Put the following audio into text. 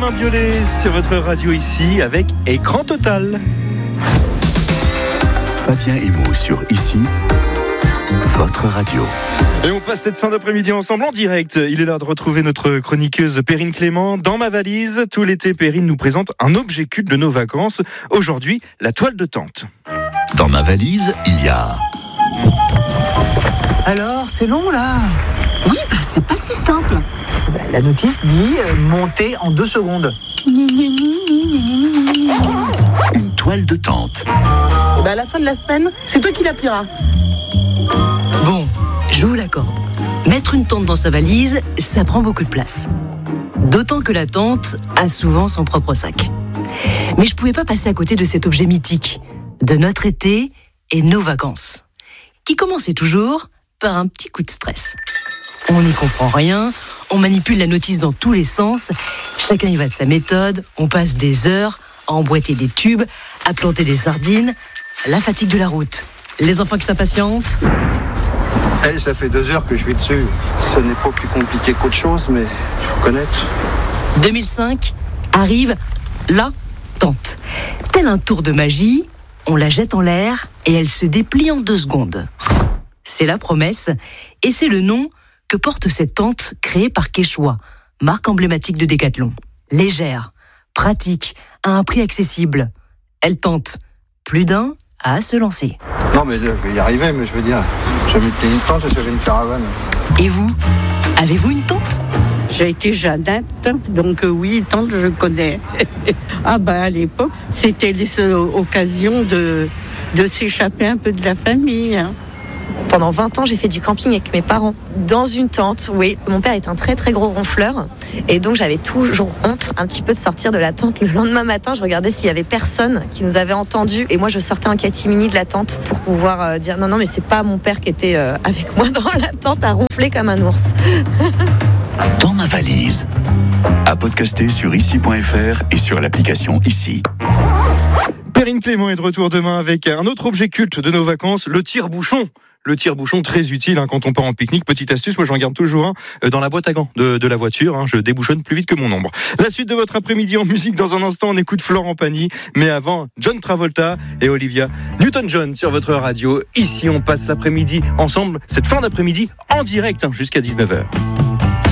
Benjamin Biolay sur votre radio ici avec Écran Total. Fabien Emo sur Ici, votre radio. Et on passe cette fin d'après-midi ensemble en direct. Il est l'heure de retrouver notre chroniqueuse Perrine Clément. Dans ma valise, tout l'été, Perrine nous présente un objet culte de nos vacances. Aujourd'hui, la toile de tente. Dans ma valise, il y a... Alors, c'est long là? Oui, c'est pas si simple. La notice dit monter en 2 secondes. Une toile de tente. À la fin de la semaine, c'est toi qui l'appuieras. Bon, je vous l'accorde. Mettre une tente dans sa valise, ça prend beaucoup de place. D'autant que la tente a souvent son propre sac. Mais je pouvais pas passer à côté de cet objet mythique, de notre été et nos vacances, qui commençait toujours par un petit coup de stress. On n'y comprend rien, on manipule la notice dans tous les sens, chacun y va de sa méthode, on passe des heures à emboîter des tubes, à planter des sardines, la fatigue de la route. Les enfants qui s'impatientent. Ça fait 2 heures que je suis dessus. Ce n'est pas plus compliqué qu'autre chose, mais il faut connaître. 2005 arrive la tente. Tel un tour de magie, on la jette en l'air et elle se déplie en 2 secondes. C'est la promesse et c'est le nom que porte cette tente créée par Quechua, marque emblématique de Décathlon. Légère, pratique, à un prix accessible. Elle tente plus d'un à se lancer. Non, mais là, je vais y arriver, mais je veux dire, j'avais une tente et j'avais une caravane. Et vous, avez-vous une tente ? J'ai été Jeannette, donc oui, tante, je connais. À l'époque, c'était les occasions de s'échapper un peu de la famille. Pendant 20 ans, j'ai fait du camping avec mes parents. Dans une tente, oui. Mon père est un très très gros ronfleur. Et donc j'avais toujours honte un petit peu de sortir de la tente. Le lendemain matin, je regardais s'il y avait personne qui nous avait entendus. Et moi, je sortais en catimini de la tente pour pouvoir dire non, mais c'est pas mon père qui était avec moi dans la tente à ronfler comme un ours. Dans ma valise. À podcaster sur ici.fr et sur l'application Ici. Perrine Clément est de retour demain avec un autre objet culte de nos vacances, le tire-bouchon. Le tire-bouchon, très utile quand on part en pique-nique. Petite astuce, moi j'en garde toujours un dans la boîte à gants de la voiture. Je débouchonne plus vite que mon ombre. La suite de votre après-midi en musique, dans un instant, on écoute Florent Pagny. Mais avant, John Travolta et Olivia Newton-John sur votre radio. Ici, on passe l'après-midi ensemble, cette fin d'après-midi en direct jusqu'à 19h.